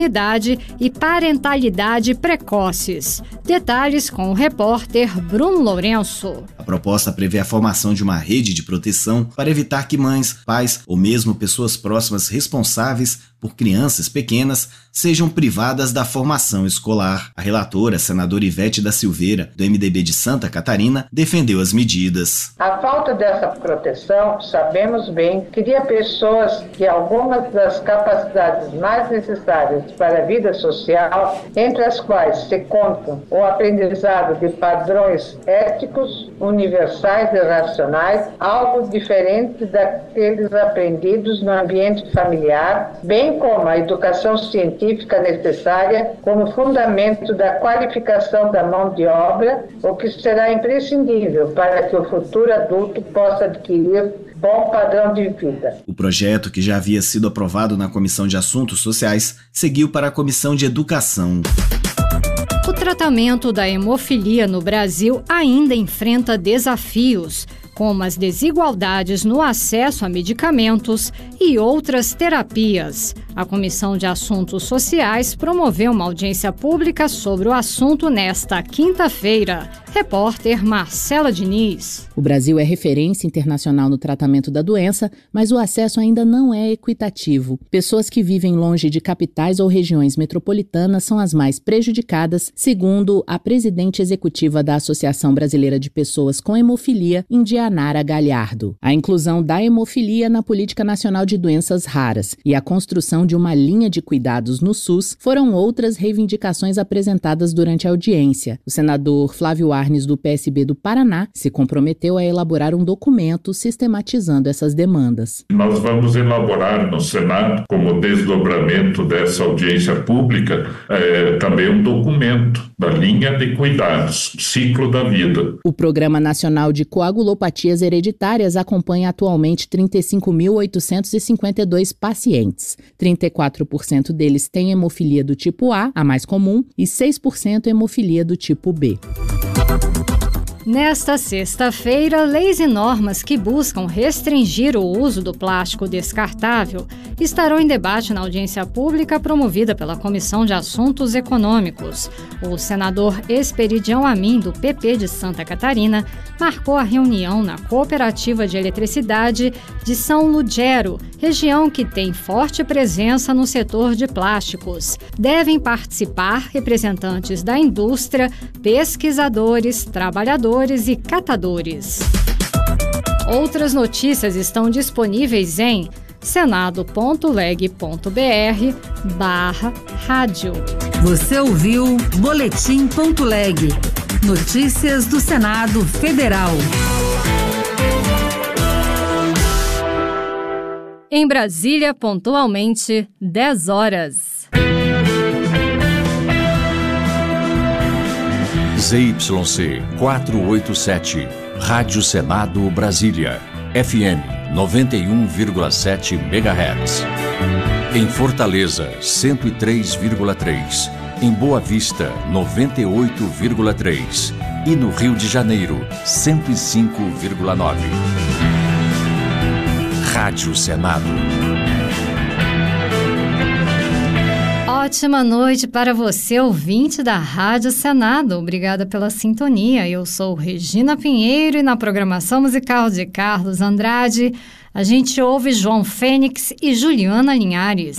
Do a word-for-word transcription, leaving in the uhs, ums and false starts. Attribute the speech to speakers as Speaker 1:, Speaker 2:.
Speaker 1: idade e parentalidade precoces. Detalhes com o repórter Bruno Lourenço.
Speaker 2: A proposta prevê a formação de uma rede de proteção para evitar que mães, pais ou mesmo pessoas próximas responsáveis por crianças pequenas sejam privadas da formação escolar. A relatora, senadora Ivete da Silveira, do M D B de Santa Catarina, defendeu as medidas.
Speaker 3: A falta dessa proteção, sabemos bem, cria pessoas que algumas das capacidades mais necessárias para a vida social, entre as quais se contam o aprendizado de padrões éticos, universais e racionais, algo diferente daqueles aprendidos no ambiente familiar, bem como a educação científica necessária como fundamento da qualificação da mão de obra, o que será imprescindível para que o futuro adulto possa adquirir bom padrão de vida.
Speaker 2: O projeto, que já havia sido aprovado na Comissão de Assuntos Sociais, seguiu para a Comissão de Educação.
Speaker 1: O tratamento da hemofilia no Brasil ainda enfrenta desafios, como as desigualdades no acesso a medicamentos e outras terapias. A Comissão de Assuntos Sociais promoveu uma audiência pública sobre o assunto nesta quinta-feira. Repórter Marcela Diniz.
Speaker 4: O Brasil é referência internacional no tratamento da doença, mas o acesso ainda não é equitativo. Pessoas que vivem longe de capitais ou regiões metropolitanas são as mais prejudicadas, segundo a presidente executiva da Associação Brasileira de Pessoas com Hemofilia, Indianara Galhardo. A inclusão da hemofilia na Política Nacional de Doenças Raras e a construção de uma linha de cuidados no SUS foram outras reivindicações apresentadas durante a audiência. O senador Flávio Arnes, do P S B do Paraná, se comprometeu a elaborar um documento sistematizando essas demandas.
Speaker 5: Nós vamos elaborar no Senado, como desdobramento dessa audiência pública, é, também um documento da linha de cuidados, ciclo da vida.
Speaker 4: O Programa Nacional de Coagulopatias Hereditárias acompanha atualmente trinta e cinco mil oitocentos e cinquenta e dois pacientes. trinta e quatro por cento deles têm hemofilia do tipo A, a mais comum, e seis por cento hemofilia do tipo B.
Speaker 1: Nesta sexta-feira, leis e normas que buscam restringir o uso do plástico descartável estarão em debate na audiência pública promovida pela Comissão de Assuntos Econômicos. O senador Esperidião Amin, do P P de Santa Catarina, marcou a reunião na Cooperativa de Eletricidade de São Lugero, região que tem forte presença no setor de plásticos. Devem participar representantes da indústria, pesquisadores, trabalhadores e catadores. Outras notícias estão disponíveis em senado.leg.br barra rádio.
Speaker 6: Você ouviu Boletim.leg. Notícias do Senado Federal.
Speaker 1: Em Brasília, pontualmente, dez horas.
Speaker 7: Z Y C quatrocentos e oitenta e sete, Rádio Senado Brasília, F M noventa e um vírgula sete megahertz. Em Fortaleza, cento e três vírgula três. Em Boa Vista, noventa e oito vírgula três. E no Rio de Janeiro, cento e cinco vírgula nove. Rádio Senado.
Speaker 1: Ótima noite para você, ouvinte da Rádio Senado. Obrigada pela sintonia. Eu sou Regina Pinheiro e na programação musical de Carlos Andrade, a gente ouve João Fênix e Juliana Linhares.